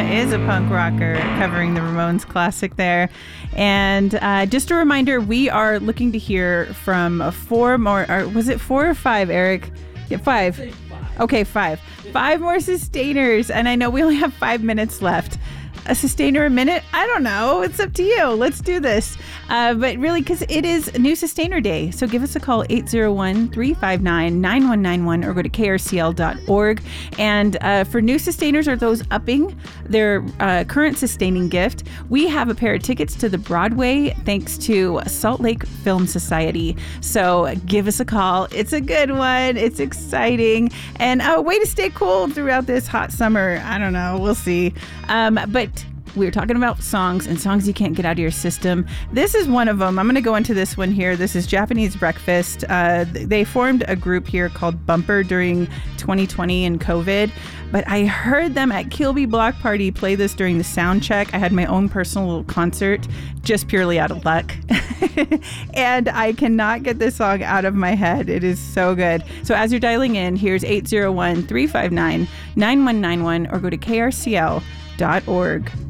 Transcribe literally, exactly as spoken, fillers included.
is a punk rocker covering the Ramones classic there. And uh, just a reminder, we are looking to hear from four more, or was it four or five, Eric? Yeah, five. five. Okay, five. Five more sustainers. And I know we only have five minutes left. A sustainer a minute? I don't know. It's up to you. Let's do this. Uh, but really, because it is New Sustainer Day. So give us a call, eight zero one, three five nine, nine one nine one, or go to K R C L dot org. And uh, for new sustainers or those upping their uh, current sustaining gift, we have a pair of tickets to the Broadway thanks to Salt Lake Film Society. So give us a call. It's a good one. It's exciting. And a way to stay cool throughout this hot summer. I don't know. We'll see. Um, but we were talking about songs and songs you can't get out of your system. This is one of them. I'm going to go into this one here. This is Japanese Breakfast. Uh, they formed a group here called Bumper during twenty twenty and COVID. But I heard them at Kilby Block Party play this during the sound check. I had my own personal little concert just purely out of luck. And I cannot get this song out of my head. It is so good. So as you're dialing in, here's eight zero one, three five nine, nine one nine one or go to K R C L dot org.